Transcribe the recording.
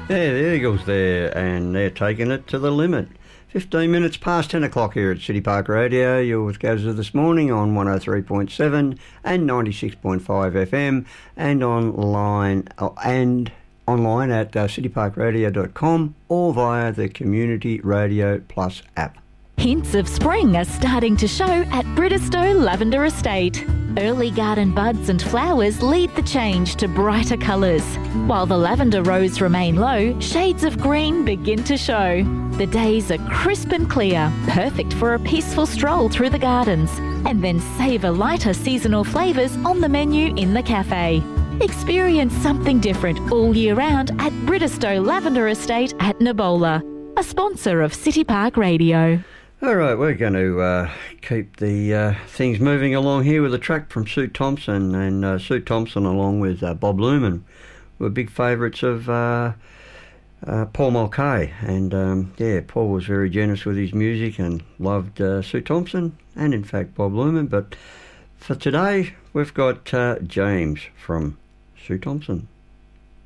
Yeah, the Eagles there, and they're taking it to the limit. 15 minutes past 10 o'clock here at City Park Radio. You're with Gazza this morning on 103.7 and 96.5 FM, and online at cityparkradio.com or via the Community Radio Plus app. Hints of spring are starting to show at Bridestow Lavender Estate. Early garden buds and flowers lead the change to brighter colours. While the lavender rows remain low, shades of green begin to show. The days are crisp and clear, perfect for a peaceful stroll through the gardens. And then savour lighter seasonal flavours on the menu in the cafe. Experience something different all year round at Bridestow Lavender Estate at Nabola, a sponsor of City Park Radio. All right, we're going to keep the things moving along here with a track from Sue Thompson. And Sue Thompson, along with Bob Luman, were big favourites of Paul Mulcahy. And Paul was very generous with his music and loved Sue Thompson and, in fact, Bob Luman. But for today, we've got James from Sue Thompson.